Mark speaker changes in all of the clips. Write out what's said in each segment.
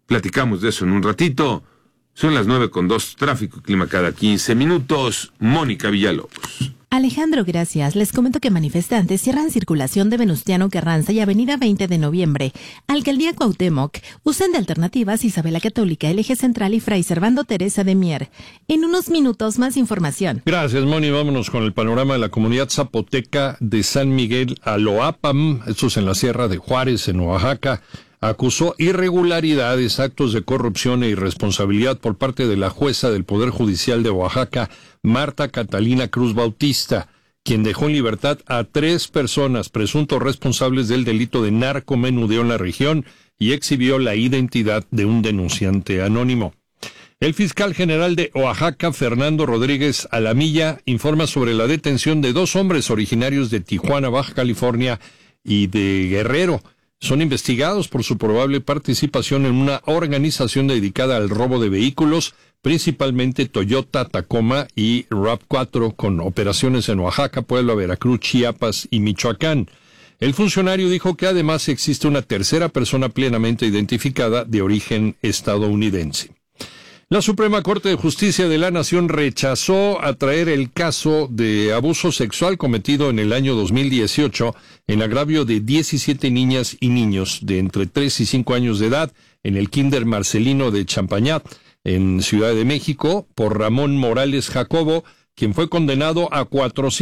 Speaker 1: Platicamos de eso en un ratito. Son las 9:02, tráfico y clima cada 15 minutos. Mónica Villalobos.
Speaker 2: Alejandro, gracias. Les comento que manifestantes cierran circulación de Venustiano Carranza y Avenida 20 de Noviembre. Alcaldía Cuauhtémoc usan de alternativas Isabela Católica, el Eje Central y Fray Servando Teresa de Mier. En unos minutos más información.
Speaker 3: Gracias, Moni. Vámonos con el panorama de la comunidad zapoteca de San Miguel Aloapam. Esto es en la Sierra de Juárez, en Oaxaca. Acusó irregularidades, actos de corrupción e irresponsabilidad por parte de la jueza del Poder Judicial de Oaxaca, Marta Catalina Cruz Bautista, quien dejó en libertad a 3 personas presuntos responsables del delito de narcomenudeo en la región y exhibió la identidad de un denunciante anónimo. El fiscal general de Oaxaca, Fernando Rodríguez Alamilla, informa sobre la detención de 2 hombres originarios de Tijuana, Baja California y de Guerrero. Son investigados por su probable participación en una organización dedicada al robo de vehículos, principalmente Toyota, Tacoma y RAV4, con operaciones en Oaxaca, Puebla, Veracruz, Chiapas y Michoacán. El funcionario dijo que además existe una tercera persona plenamente identificada de origen estadounidense. La Suprema Corte de Justicia de la Nación rechazó atraer el caso de abuso sexual cometido en el año 2018 en agravio de 17 niñas y niños de entre 3 y 5 años de edad en el Kinder Marcelino de Champañat, en Ciudad de México, por Ramón Morales Jacobo, quien fue condenado a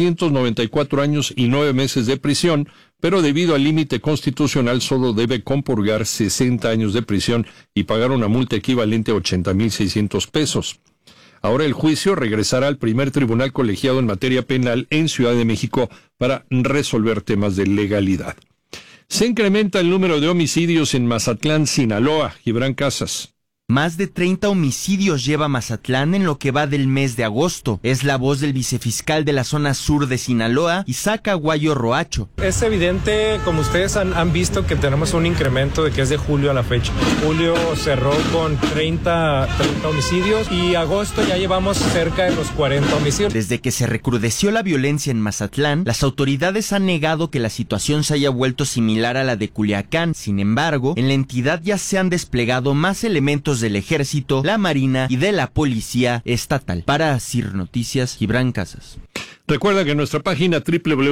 Speaker 3: 494 años y 9 meses de prisión, pero debido al límite constitucional solo debe compurgar 60 años de prisión y pagar una multa equivalente a 80,600 pesos. Ahora el juicio regresará al primer tribunal colegiado en materia penal en Ciudad de México para resolver temas de legalidad. Se incrementa el número de homicidios en Mazatlán, Sinaloa. Gibran Casas.
Speaker 4: Más de 30 homicidios lleva Mazatlán en lo que va del mes de agosto. Es la voz del vicefiscal de la zona sur de Sinaloa, Isaac Aguayo Roacho.
Speaker 5: Es evidente, como ustedes han visto, que tenemos un incremento de que es de julio a la fecha. Julio cerró con 30 homicidios y agosto ya llevamos cerca de los 40 homicidios.
Speaker 4: Desde que se recrudeció la violencia en Mazatlán, las autoridades han negado que la situación se haya vuelto similar a la de Culiacán. Sin embargo, en la entidad ya se han desplegado más elementos del Ejército, la Marina y de la Policía Estatal. Para CIR Noticias, Gibran Casas.
Speaker 3: Recuerda que en nuestra página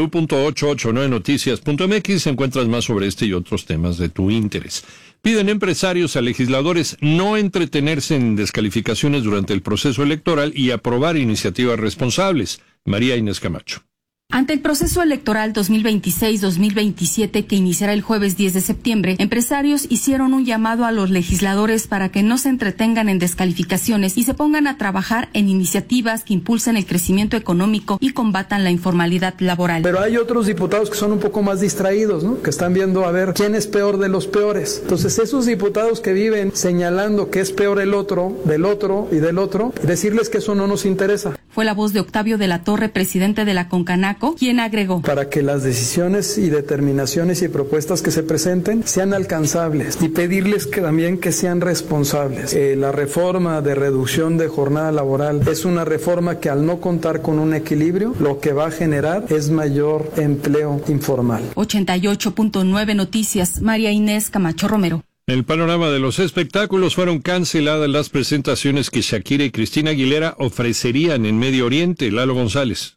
Speaker 3: www.889noticias.mx encuentras más sobre este y otros temas de tu interés. Piden empresarios a legisladores no entretenerse en descalificaciones durante el proceso electoral y aprobar iniciativas responsables. María Inés Camacho.
Speaker 6: Ante el proceso electoral 2026-2027 que iniciará el jueves 10 de septiembre, empresarios hicieron un llamado a los legisladores para que no se entretengan en descalificaciones y se pongan a trabajar en iniciativas que impulsen el crecimiento económico y combatan la informalidad laboral.
Speaker 7: Pero hay otros diputados que son un poco más distraídos, ¿no? Que están viendo a ver quién es peor de los peores. Entonces esos diputados que viven señalando que es peor el otro, del otro y del otro, decirles que eso no nos interesa.
Speaker 6: Fue la voz de Octavio de la Torre, presidente de la Concanaco, quien agregó:
Speaker 7: para que las decisiones y determinaciones y propuestas que se presenten sean alcanzables y pedirles que también que sean responsables. La reforma de reducción de jornada laboral es una reforma que al no contar con un equilibrio, lo que va a generar es mayor empleo informal.
Speaker 6: 88.9 Noticias, María Inés Camacho Romero.
Speaker 3: En el panorama de los espectáculos fueron canceladas las presentaciones que Shakira y Cristina Aguilera ofrecerían en Medio Oriente. Lalo González.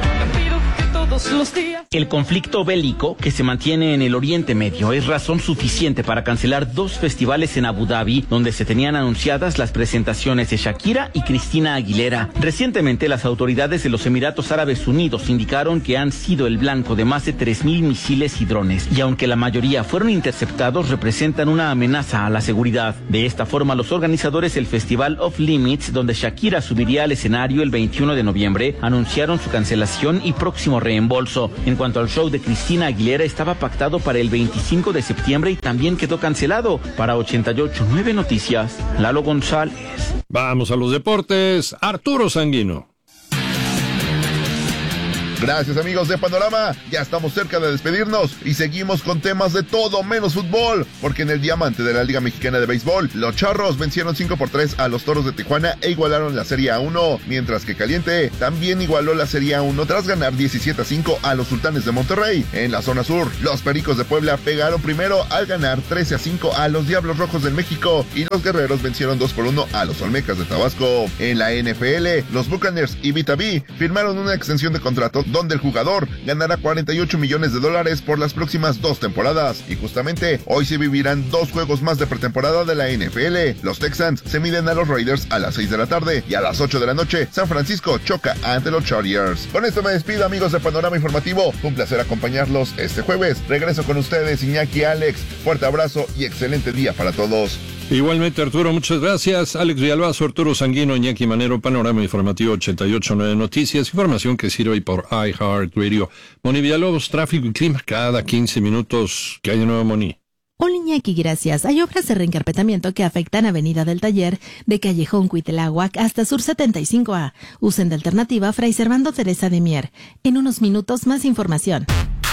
Speaker 8: El conflicto bélico que se mantiene en el Oriente Medio es razón suficiente para cancelar 2 festivales en Abu Dhabi, donde se tenían anunciadas las presentaciones de Shakira y Cristina Aguilera. Recientemente, las autoridades de los Emiratos Árabes Unidos indicaron que han sido el blanco de más de 3,000 misiles y drones, y aunque la mayoría fueron interceptados, representan una amenaza a la seguridad. De esta forma, los organizadores del Festival Off Limits, donde Shakira subiría al escenario el 21 de noviembre, anunciaron su cancelación y próximo reembolso. En cuanto al show de Cristina Aguilera, estaba pactado para el 25 de septiembre y también quedó cancelado. Para 88.9 Noticias, Lalo González.
Speaker 3: Vamos a los deportes. Arturo Sanguino.
Speaker 9: Gracias, amigos de Panorama. Ya estamos cerca de despedirnos y seguimos con temas de todo menos fútbol, porque en el diamante de la Liga Mexicana de Béisbol, los Charros vencieron 5-3 a los Toros de Tijuana e igualaron la Serie A1, mientras que Caliente también igualó la Serie A1 tras ganar 17-5 a los Sultanes de Monterrey. En la zona sur, los Pericos de Puebla pegaron primero al ganar 13-5 a los Diablos Rojos del México y los Guerreros vencieron 2-1 a los Olmecas de Tabasco. En la NFL, los Buccaneers y Vita B firmaron una extensión de contrato donde el jugador ganará $48 millones por las próximas 2 temporadas. Y justamente hoy se vivirán 2 juegos más de pretemporada de la NFL. Los Texans se miden a los Raiders a las 6 de la tarde y a las 8 de la noche San Francisco choca ante los Chargers. Con esto me despido, amigos de Panorama Informativo. Un placer acompañarlos este jueves. Regreso con ustedes, Iñaki y Alex. Fuerte abrazo y excelente día para todos.
Speaker 3: Igualmente, Arturo, muchas gracias. Alex Villalbazo, Arturo Sanguino, Iñaki Manero, Panorama Informativo 88.9 Noticias, información que sirve hoy por iHeartRadio. Moni Villalobos, tráfico y clima cada 15 minutos. ¿Qué hay de nuevo, Moni?
Speaker 2: Hola, Iñaki, gracias. Hay obras de reencarpetamiento que afectan Avenida del Taller de Callejón Cuitláhuac hasta Sur 75A. Usen de alternativa Fray Servando Teresa de Mier. En unos minutos más información.